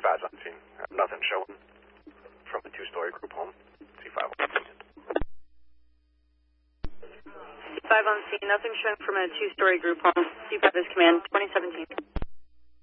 C5's on scene. Nothing showing from a two-story group home. C5 on scene. C5 on scene, nothing showing from a two-story group home. C5 is command, 2017.